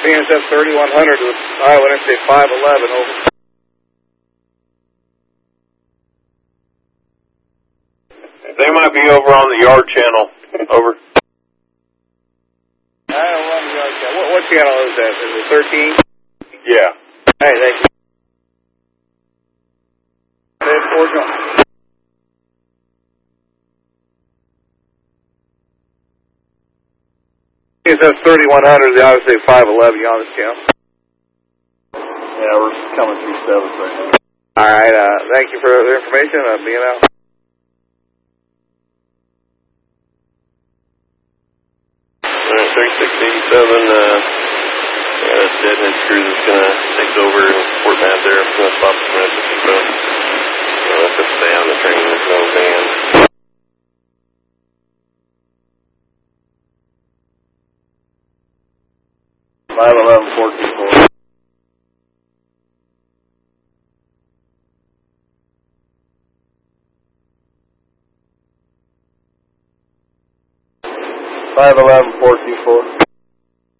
BNSF 3100 to Iowa Interstate 511, over. They might be over on the yard channel, over. Iowa on the yard channel. What channel is that? Is it 13? Yeah. Hey, thank you. BNSF 3100, the Iowa State 511, you on this channel? Yeah, we're coming through 7th right now. All right, thank you for the information. Being out. 3687, yeah, that's Deadhead crew that's going to take over Fort Mad there. It's going to stop the transit. So, let's just stay on the train. There's no van. 511-424. 511-424.